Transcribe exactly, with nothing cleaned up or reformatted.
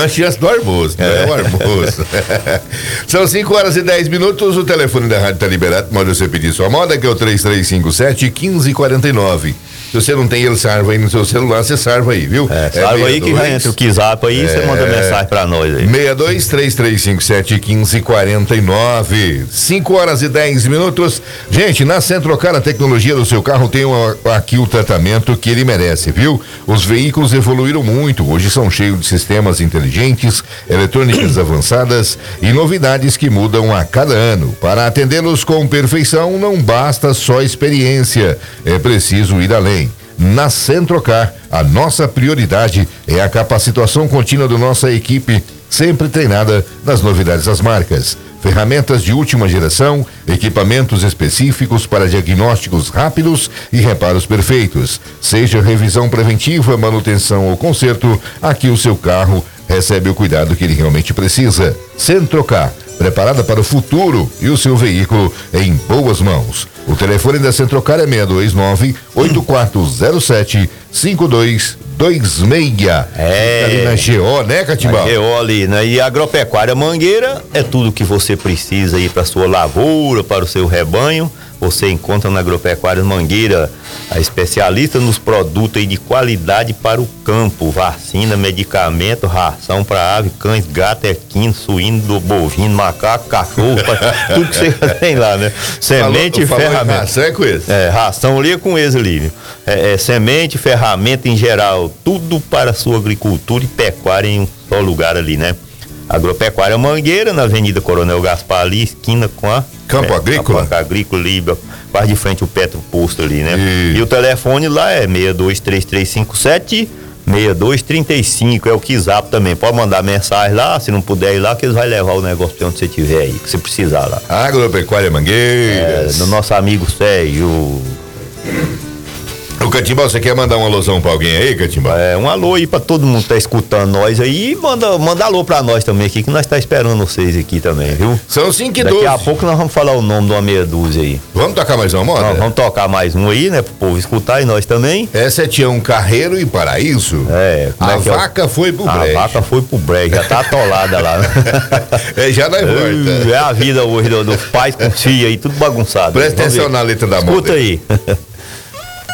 lanche antes do almoço, não é, é o almoço. São cinco horas e dez minutos, o telefone da rádio tá liberado, manda você pedir sua moda, que é o três três cinco sete, um cinco quatro nove. Se você não tem ele salvo aí no seu celular, você salva aí, viu? É, salva é aí que já entra o WhatsApp aí, é, você manda mensagem pra nós aí. seis dois três três cinco sete um cinco quatro nove. cinco horas e dez minutos. Gente, na Centrocar, a tecnologia do seu carro tem uma, aqui o tratamento que ele merece, viu? Os veículos evoluíram muito, hoje são cheios de sistemas inteligentes, eletrônicas avançadas e novidades que mudam a cada ano. Para atendê-los com perfeição, não basta só experiência, é preciso ir além. Na Centrocar, a nossa prioridade é a capacitação contínua da nossa equipe, sempre treinada nas novidades das marcas. Ferramentas de última geração, equipamentos específicos para diagnósticos rápidos e reparos perfeitos. Seja revisão preventiva, manutenção ou conserto, aqui o seu carro recebe o cuidado que ele realmente precisa. Centrocar, preparada para o futuro e o seu veículo em boas mãos. O telefone da Centrocar é seis dois nove, oito quatro zero sete, cinco dois dois seis. É. Ali na G O, né, Catimbau? G O ali, né? E a Agropecuária Mangueira é tudo que você precisa aí para sua lavoura, para o seu rebanho. Você encontra na Agropecuária Mangueira a especialista nos produtos aí de qualidade para o campo, vacina, medicamento, ração para ave, cães, gato, equino, suíno, do bovino, macaco, cachorro, tudo que você tem lá, né? Semente e ferramenta. Ração é com esse? É, ração ali é com esse ali. É, é, semente, ferramenta em geral, tudo para a sua agricultura e pecuária em um só lugar ali, né? Agropecuária Mangueira, na Avenida Coronel Gaspar ali, esquina com a Campo é, Agrícola? Campo Agrícola ali, quase de frente o Petro Posto ali, né? E... e o telefone lá é seis dois três três cinco sete, seis dois três cinco, é o WhatsApp também. Pode mandar mensagem lá, se não puder ir lá, que eles vão levar o negócio pra onde você estiver aí, que você precisar lá. Agropecuária Mangueira. É, do nosso amigo Sérgio. O Catimbau, você quer mandar um alusão pra alguém aí, Catimbau? É, um alô aí pra todo mundo que tá escutando nós aí, e manda, manda alô pra nós também aqui, que nós tá esperando vocês aqui também, viu? São cinco e doze. Daqui a pouco nós vamos falar o nome de uma meia dúzia aí. Vamos tocar mais uma moda? Nós vamos tocar mais um aí, né, pro povo escutar e nós também. Essa é Tião Carreiro e Paraíso. É. A é vaca é? foi pro brejo. A vaca foi pro brejo, já tá atolada lá. É, já dá volta. É a vida hoje do, dos pais com filhos aí, tudo bagunçado. Presta atenção na letra da moda. Escuta aí.